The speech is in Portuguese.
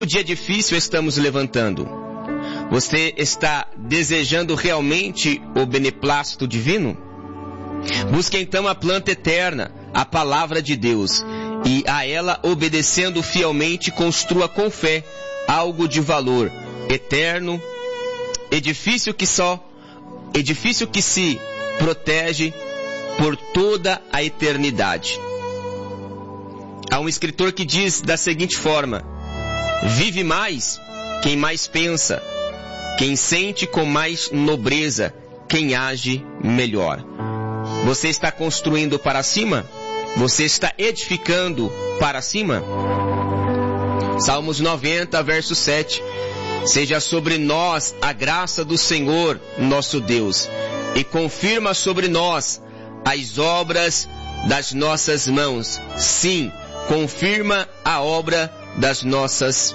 dia difícil estamos levantando? Você está desejando realmente o beneplácito divino? Busque então a planta eterna, a palavra de Deus, e a ela, obedecendo fielmente, construa com fé algo de valor eterno, edifício que se protege por toda a eternidade. Há um escritor que diz da seguinte forma: vive mais quem mais pensa, quem sente com mais nobreza, quem age melhor. Você está construindo para cima? Você está edificando para cima? Salmos 90, verso 7. Seja sobre nós a graça do Senhor, nosso Deus, e confirma sobre nós as obras das nossas mãos. Sim, confirma a obra das nossas